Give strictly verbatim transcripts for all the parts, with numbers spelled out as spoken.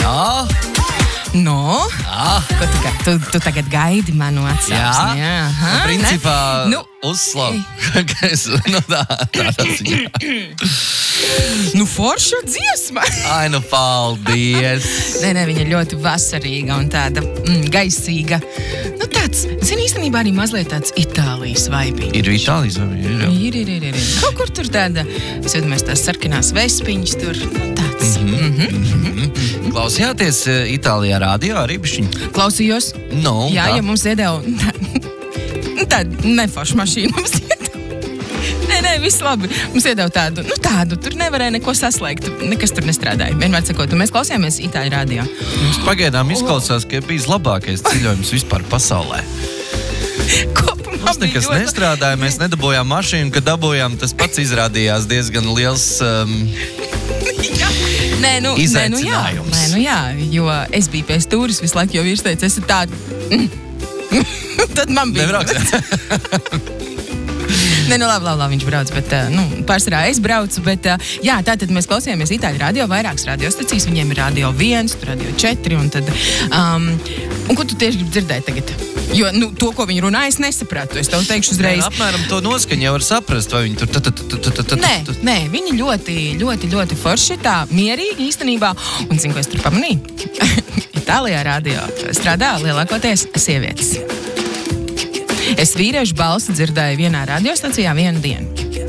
No? No? Ah. Ko tu, tu, tu tagad gaidi manu atsauksmi? Jā. Jā. Aha, Principā nu, uzslavu. nu tā, tādā ziņā. Nu, forša dziesma. Ai, nu paldies. Nē, nē, viņa ir ļoti vasarīga un tāda mm, gaisīga. Nu, tāds, zini, īstenībā arī mazliet tāds Itālijas vaibīgi. Ir Itālijas vai ir? Ir, ir, ir, ir. Kaut kur tur tāda, es iedomājos, tās sarkanās vespiņas tur, nu, tāds. Mm-hmm. Mm-hmm. Mm-hmm. Klausījāties Itālijā radio arī bišķiņ? Klausījos. No, Jā, tā. ja mums iedeva tādu neforšu mašīnu mums iedeva. Nē, nē, viss labi. Mums iedeva tādu, nu tādu, tur nevarēja neko saslēgt, nekas tur nestrādāja. Vienmēr sakot, un mēs klausījāmies Itāļu radio. Mums pagaidām izklausās, ka bijis labākais ceļojums vispār pasaulē. Kopumā Mums nekas ļoti... nestrādāja, mēs nedabūjām mašīnu, kad dabūjām, tas pats izrādījās diezgan liels um, Nē, nu, izaicinājums. Nē, nu jā, nē, nu jā, jo es biju pie stūris visu laiku, jo vīrs teica, esi tāda... Tad man bija... Nebrauc. Nē, nu labi, labi, labi, viņš brauc, bet, nu, pārsvarā es braucu, bet, jā, tātad mēs klausījāmies Itāļu radio, vairākas radiostacijas, viņiem ir radio viens, radio četri, un tad, um, un ko tu tieši gribi dzirdēt tagad? Jo, nu, to, ko viņi runā, es nesapratu, es tev teikšu uzreiz. Nē, apmēram to noskaņu jau var saprast, vai viņi tur... Nē, nē, viņi ļoti, ļoti, ļoti forši, tā mierīgi īstenībā, un zinu, ko es tur pamanīju. Itālijā radio strādā lielākoties sievietes. Es vīriešu balsi dzirdēju vienā radiostacijā vienu dienu.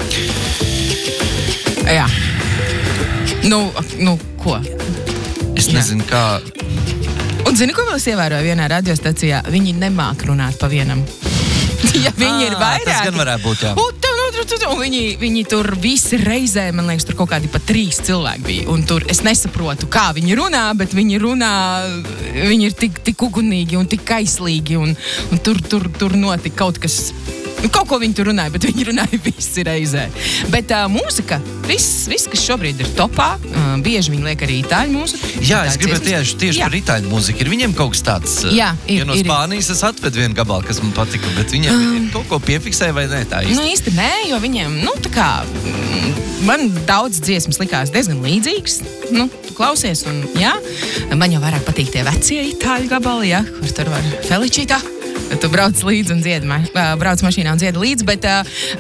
Jā. Nu, nu, ko? Es nezinu, kā... Un zini, ko vēl es ievēroju vienā radiostacijā? Viņi nemāk runāt pa vienam. Ja viņi ir vairāki. Tas gan varētu būt, jā. Un, un viņi, viņi tur visi reizē, man liekas, tur kaut kādi pat trīs cilvēki bija. Un tur es nesaprotu, kā viņi runā, bet viņi runā, viņi ir tik, tik ugunīgi un tik kaislīgi. Un, un tur, tur, tur notika kaut kas, kaut ko viņi tur runāja, bet viņi runāja visi reizē. Bet uh, mūzika, viss, viss, kas šobrīd ir topā, uh, bieži viņi liek arī itāļu mūziku. Jā, es gribēju tieši, tieši par itāļu mūziku. Ir viņiem kaut kas tāds, jā, ir, ja no Spānijas es atvedu vienu gabalu, kas man patika, bet viņiem um, ir kaut ko piefiksē vai ne tā īsti? Nu īsti nē, jo viņiem, nu tā kā, man daudz dziesmas likās diezgan līdzīgas, nu, tu klausies un jā, man jau vairāk patīk tie vecie itāļu gabali, jā, kur tur var Felicita. Tu brauc līdzi un dziedi, brauc mašīnā un dziedi līdzi, bet uh,